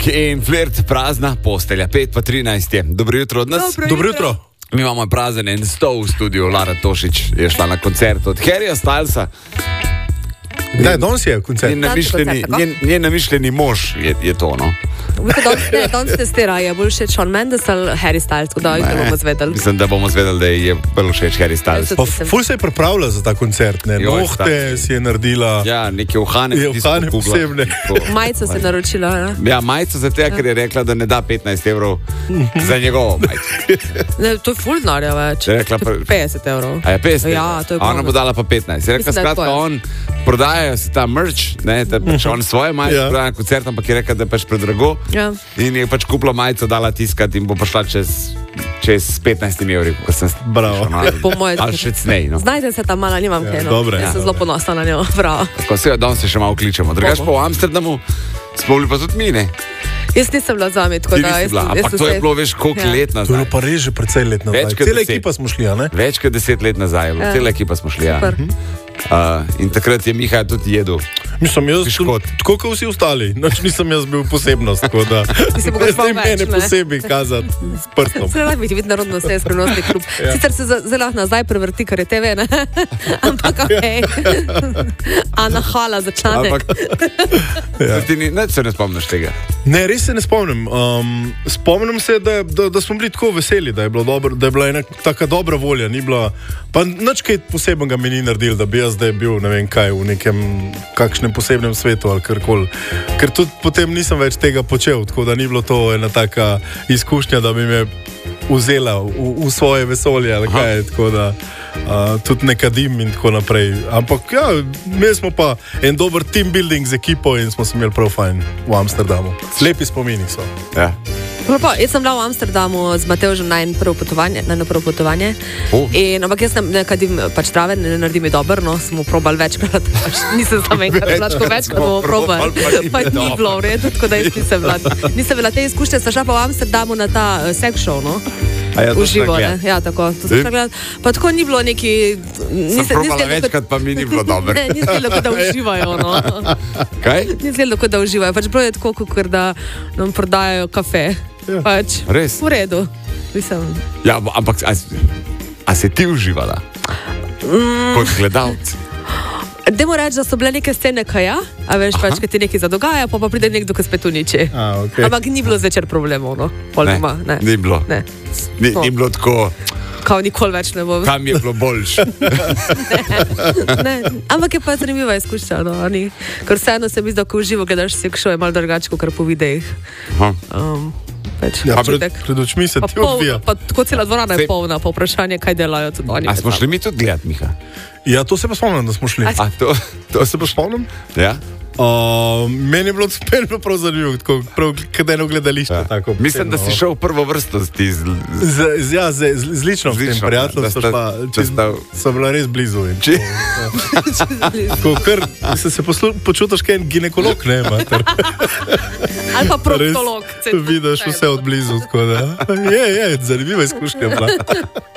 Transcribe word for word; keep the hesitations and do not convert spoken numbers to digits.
in flirt prazna postelja, pet pa trinajst je. Dobro jutro od nas. Dobro, Dobro jutro. jutro. Mi imamo prazen en stol v studiu. Lara Tošič je šla na koncert od Harryja Stylesa. Ne, danes je koncert. Njen namišljeni, njen, njen namišljeni mož je, je to, no. Danes testira, je bolj všeč Shawn Mendes ali Harry Styles, tako da jih ne bomo zvedeli. Mislim, da bomo zvedeli, da je bolj všeč Harry Styles. Pa ful se je pripravila za ta koncert, ne? Nohte si je naredila. Ja, neke uhane. Je uhane posebne. Majico se je naročila, ne? Ja, majico za te, ker je rekla, da ne da petnajst evrov za njegovo majico. Ne, to je ful denarja več. Rekla, to je petdeset evrov. A je petdeset? Ja, to je bonus. Ona bo dala pa petnajst. Je rekla, skratka, on prodajajo se ta merch, ne, da pač on svoje majice ja. prodaja na koncert, ampak je rekla, da je pač predrago. Ja. In je pač kupila majico, dala tiskati in bo prišla čez, čez petnajst evri, ko sem bravo. Ali še cnej, no. Znajte se tam mala, nimam ja, kaj, no. Dobre, ja, ja, sem zelo ponosna na njo, bravo. Tako se jo danes še malo kličemo. Drugač pa v Amsterdamu smo bili pa tudi mi, ne? Jaz nisem bila z vami, tako da... Jaz, ampak to je bilo, veš, koliko ja. let nazaj. To je pa res že precej let nazaj. Cela ekipa smo šli, a ne? Več kot deset let nazaj, ja. Cela ekipa smo šli, ja. Uh, in takrat je Miha tudi jedel. Mislim, jaz sem tako, kot vsi ostali. Noč nisem jaz bil posebnost, tako da... Ti si mogel spal več, ne? posebej kazati s prstom. Se lahko biti narodno vse skrivnostni klub. Ja. Sicer se zelo nazaj prevrti, kar je te ve, ne? Ampak okej. Okay. Ana Hala za članek. Ampak... ja. Ti ni, ne, se ne spomniš tega? Ne, res se ne spomnim. Um, spomnim se, da, da, da smo bili tako veseli, da je bila, dobro, da je bila ena taka dobra volja. Ni bila... Pa nič kaj posebnega mi ni naredil, da bi jaz zdaj bil, ne vem kaj, v nekem kakšnem posebnem svetu ali karkoli. Ker tudi potem nisem več tega počel, tako da ni bilo to ena taka izkušnja, da bi me vzela v, v svoje vesolje ali kaj, tako da uh, tudi ne kadim in tako naprej. Ampak ja, imeli smo pa en dober team building z ekipo in smo se imeli prav fajn v Amsterdamu. Lepi spomini so. Ja. Pa, jaz sem bila v Amsterdamu z Matevžem na eno prvo potovanje, na eno prvo potovanje. Oh. In, ampak jaz ne, ne kadim pač trave, ne naredim je dobro, no, smo probali večkrat, pač nisem tam enkrat, značko večkrat bomo probali, pa ni bilo v redu, tako da jaz nisem bila, nisem bila te izkušnje, sem šla pa v Amsterdamu na ta uh, sex show, no. Ja, uživo, ne? Ja, tako, to sem šla, pa tako ni bilo neki... Nisem probala večkrat, pa mi ni bilo dobro. Ne, ni zgledalo, kot da uživajo, no. Kaj? Ni zgledalo, kot da uživajo, pač bilo je tako, kot da nam prodajajo kafe. Ja. Pač, res? V redu. Mislim. Ja, ampak a, a se ti uživala? Mm. Kot gledalci? Dajmo reči, da so bile neke scene, kaj ja, a veš, pač, kaj ti nekaj zadogaja, pa pa pride nekdo, ki spet uniči. A, okay. Ampak ni bilo zvečer problemov, no. Pol ne, doma, ne, ni bilo. Ne. Ni, ni bilo tako... Kao nikoli več ne bo. Kam je bilo boljše? ne, ne, ampak je pa zanimiva izkušnja, no. Ker vseeno se mi zdi, da ko uživo gledaš se show, je malo drugače, kot po videih. Um, Ja, pred, pred očmi se ti odvija. Pa tako cela dvorana je polna, pa vprašanje, kaj delajo tudi oni. A smo šli mi tudi gledati, Miha? Ja, to se pa spomnim, da smo šli. A to, to se pa spomnim? Ja. Uh, meni je bilo super, prav zanimivo, tako prav kadeno gledališče. Ja. Tako, mislim, da si šel v prvo vrsto z ti. Z, z, z, ja, z, z, z lično, s tem prijateljem so, so bila res blizu. In, či, tako, kar se, se poslu, počutiš kaj en ginekolog, ne, mater. Ali pa proktolog. Vidiš vse od blizu, tako da. Je, je, zanimiva izkušnja.